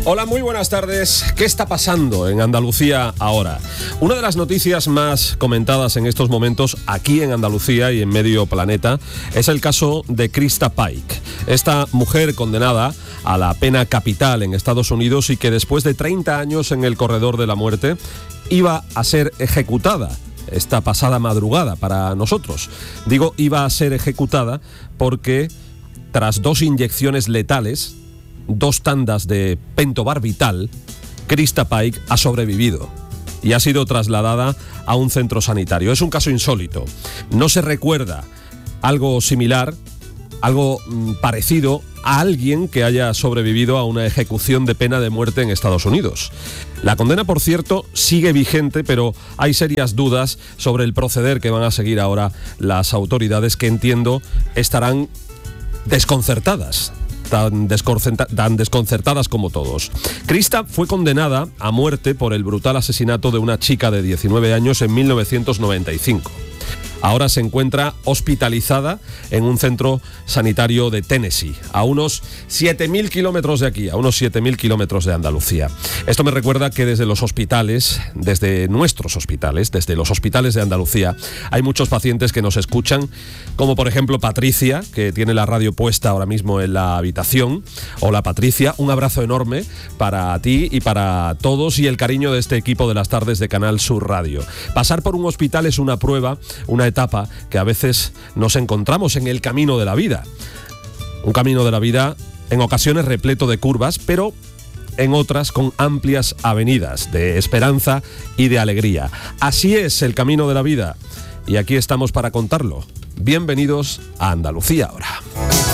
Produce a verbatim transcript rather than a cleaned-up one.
Hola, muy buenas tardes. ¿Qué está pasando en Andalucía ahora? Una de las noticias más comentadas en estos momentos aquí en Andalucía y en medio planeta es el caso de Krista Paik, esta mujer condenada a la pena capital en Estados Unidos y que después de treinta años en el corredor de la muerte iba a ser ejecutada esta pasada madrugada para nosotros. Digo iba a ser ejecutada porque tras dos inyecciones letales, dos tandas de pentobarbital, Krista Paik ha sobrevivido y ha sido trasladada a un centro sanitario. Es un caso insólito. No se recuerda algo similar, algo mm, parecido a alguien que haya sobrevivido a una ejecución de pena de muerte en Estados Unidos. La condena, por cierto, sigue vigente, pero hay serias dudas sobre el proceder que van a seguir ahora las autoridades, que entiendo estarán desconcertadas. Tan, tan desconcertadas como todos. Krista fue condenada a muerte por el brutal asesinato de una chica de diecinueve años en mil novecientos noventa y cinco. Ahora se encuentra hospitalizada en un centro sanitario de Tennessee, a unos siete mil kilómetros de aquí, a unos siete mil kilómetros de Andalucía. Esto me recuerda que desde los hospitales, desde nuestros hospitales, desde los hospitales de Andalucía, hay muchos pacientes que nos escuchan, como por ejemplo Patricia, que tiene la radio puesta ahora mismo en la habitación. Hola Patricia, un abrazo enorme para ti y para todos y el cariño de este equipo de las tardes de Canal Sur Radio. Pasar por un hospital es una prueba, una etapa que a veces nos encontramos en el camino de la vida. Un camino de la vida en ocasiones repleto de curvas, pero en otras con amplias avenidas de esperanza y de alegría. Así es el camino de la vida y aquí estamos para contarlo. Bienvenidos a Andalucía ahora.